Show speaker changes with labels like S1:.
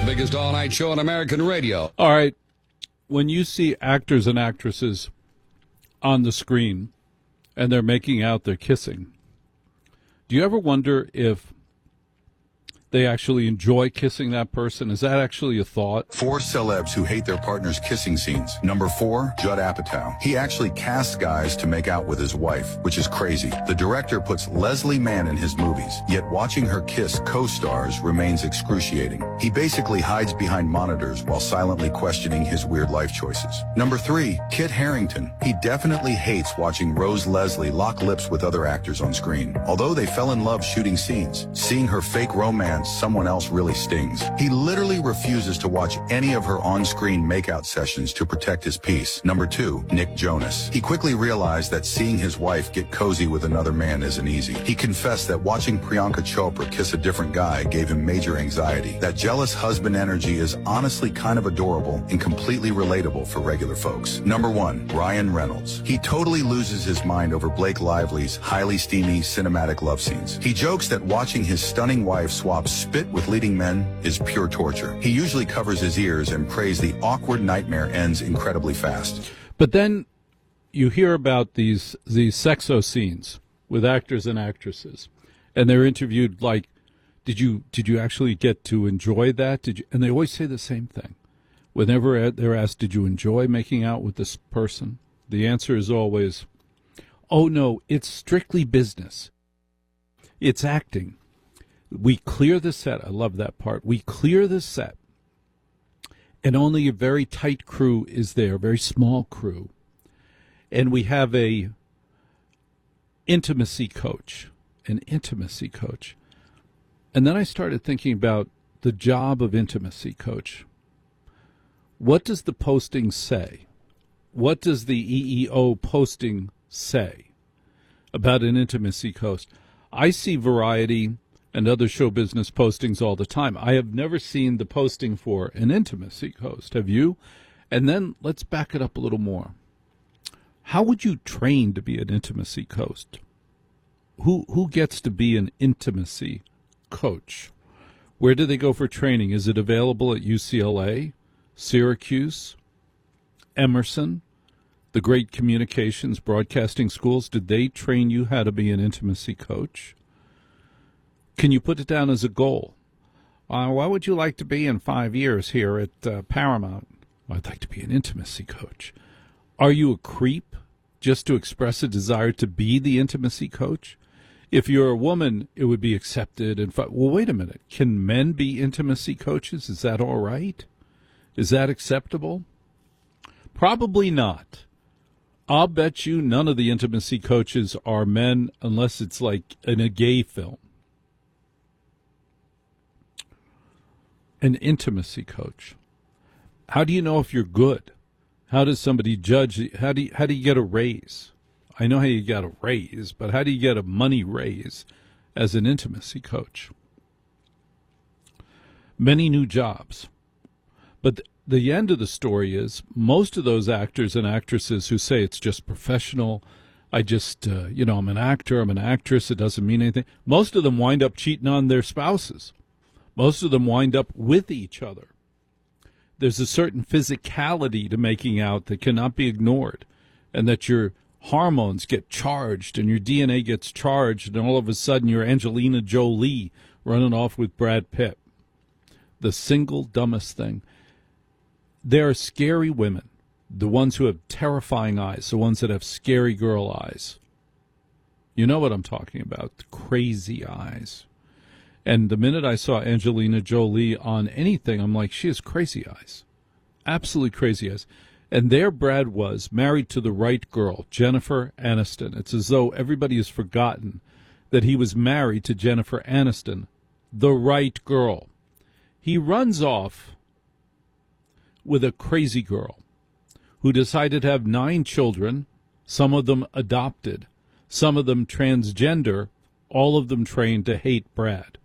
S1: Biggest all-night show on American radio.
S2: All right. When you see actors and actresses on the screen and they're making out, they're kissing, do you ever wonder if they actually enjoy kissing that person? Is that actually a thought?
S3: 4 celebs who hate their partner's kissing scenes. Number 4, Judd Apatow. He actually casts guys to make out with his wife, which is crazy. The director puts Leslie Mann in his movies, yet watching her kiss co-stars remains excruciating. He basically hides behind monitors while silently questioning his weird life choices. Number 3, Kit Harington. He definitely hates watching Rose Leslie lock lips with other actors on screen. Although they fell in love shooting scenes, seeing her fake romance someone else really stings. He literally refuses to watch any of her on-screen makeout sessions to protect his peace. Number 2, Nick Jonas. He quickly realized that seeing his wife get cozy with another man isn't easy. He confessed that watching Priyanka Chopra kiss a different guy gave him major anxiety. That jealous husband energy is honestly kind of adorable and completely relatable for regular folks. Number 1, Ryan Reynolds. He totally loses his mind over Blake Lively's highly steamy cinematic love scenes. He jokes that watching his stunning wife swap spit with leading men is pure torture. He usually covers his ears and prays the awkward nightmare ends incredibly fast.
S2: But then you hear about these sexo scenes with actors and actresses, and they're interviewed like, did you actually get to enjoy that? And they always say the same thing. Whenever they're asked, did you enjoy making out with this person? The answer is always, oh no, it's strictly business. It's acting. We clear the set. I love that part. We clear the set, and only a very tight crew is there, a very small crew. And we have an intimacy coach. And then I started thinking about the job of intimacy coach. What does the posting say? What does the EEO posting say about an intimacy coach? I see Variety and other show business postings all the time. I have never seen the posting for an intimacy coach. Have you? And then let's back it up a little more. How would you train to be an intimacy coach? Who gets to be an intimacy coach? Where do they go for training? Is it available at UCLA, Syracuse, Emerson, the great communications broadcasting schools? Did they train you how to be an intimacy coach? Can you put it down as a goal? What would you like to be in 5 years here at Paramount? I'd like to be an intimacy coach. Are you a creep just to express a desire to be the intimacy coach? If you're a woman, it would be accepted. Well, wait a minute. Can men be intimacy coaches? Is that all right? Is that acceptable? Probably not. I'll bet you none of the intimacy coaches are men unless it's like in a gay film. An intimacy coach. How do you know if you're good? How does somebody judge? How do you get a raise? I know how you get a raise, but how do you get a money raise as an intimacy coach? Many new jobs. But the end of the story is most of those actors and actresses who say it's just professional, I'm an actor, I'm an actress, it doesn't mean anything. Most of them wind up cheating on their spouses. Most of them wind up with each other. There's a certain physicality to making out that cannot be ignored, and that your hormones get charged and your DNA gets charged, and all of a sudden you're Angelina Jolie running off with Brad Pitt. The single dumbest thing. There are scary women, the ones who have terrifying eyes, the ones that have scary girl eyes. You know what I'm talking about, the crazy eyes. And the minute I saw Angelina Jolie on anything, I'm like, she has crazy eyes. Absolutely crazy eyes. And there Brad was, married to the right girl, Jennifer Aniston. It's as though everybody has forgotten that he was married to Jennifer Aniston, the right girl. He runs off with a crazy girl who decided to have 9 children, some of them adopted, some of them transgender, all of them trained to hate Brad.